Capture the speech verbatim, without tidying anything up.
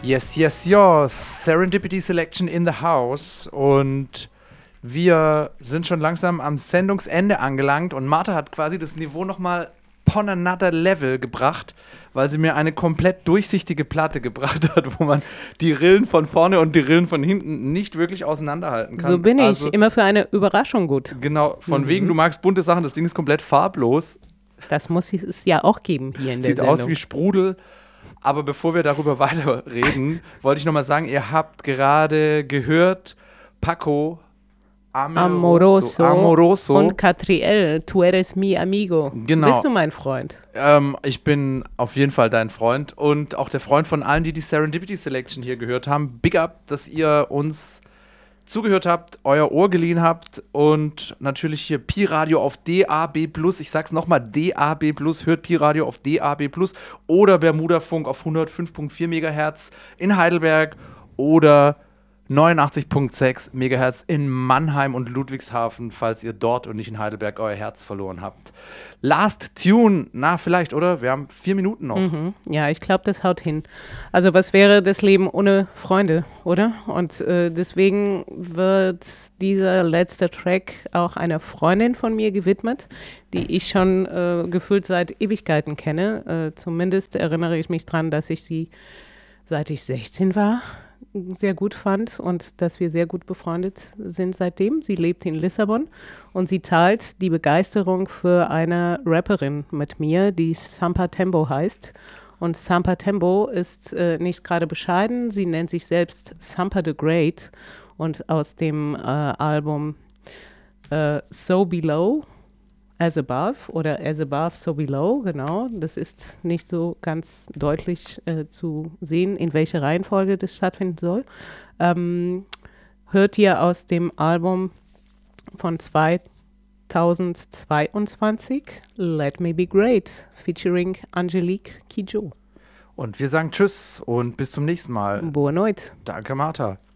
Yes, yes, yes. Serendipity Selection in the house. Und wir sind schon langsam am Sendungsende angelangt. Und Martha hat quasi das Niveau nochmal on another level gebracht, weil sie mir eine komplett durchsichtige Platte gebracht hat, wo man die Rillen von vorne und die Rillen von hinten nicht wirklich auseinanderhalten kann. So bin ich. Also, immer für eine Überraschung gut. Genau, von Mhm. wegen, du magst bunte Sachen. Das Ding ist komplett farblos. Das muss es ja auch geben hier in der Sieht Sendung. aus wie Sprudel. Aber bevor wir darüber weiterreden, wollte ich nochmal sagen, ihr habt gerade gehört Paco Amoroso, Amoroso, Amoroso. und Catriel, tu eres mi amigo. Genau. Bist du mein Freund? Ähm, ich bin auf jeden Fall dein Freund und auch der Freund von allen, die die Serendipity Selection hier gehört haben. Big up, dass ihr uns zugehört habt, euer Ohr geliehen habt und natürlich hier Pi-Radio auf D A B plus. Ich sag's nochmal, D A B plus. Hört Pi-Radio auf D A B plus oder Bermuda-Funk auf hundertfünf Komma vier Megahertz in Heidelberg oder neunundachtzig Komma sechs Megahertz in Mannheim und Ludwigshafen, falls ihr dort und nicht in Heidelberg euer Herz verloren habt. Last Tune, na vielleicht, oder? Wir haben vier Minuten noch. Mhm. Ja, ich glaube, das haut hin. Also was wäre das Leben ohne Freunde, oder? Und äh, deswegen wird dieser letzte Track auch einer Freundin von mir gewidmet, die ich schon äh, gefühlt seit Ewigkeiten kenne. Äh, zumindest erinnere ich mich dran, dass ich sie, seit ich sechzehn war, sehr gut fand und dass wir sehr gut befreundet sind seitdem. Sie lebt in Lissabon und sie teilt die Begeisterung für eine Rapperin mit mir, die Sampa Tembo heißt. Und Sampa Tembo ist äh, nicht gerade bescheiden, sie nennt sich selbst Sampa the Great und aus dem äh, Album äh, So Below, As Above oder As Above, So Below, genau. Das ist nicht so ganz deutlich äh, zu sehen, in welcher Reihenfolge das stattfinden soll. Ähm, hört ihr aus dem Album von zweitausendzweiundzwanzig, Let Me Be Great, featuring Angelique Kidjo. Und wir sagen Tschüss und bis zum nächsten Mal. Boa noite. Danke, Martha.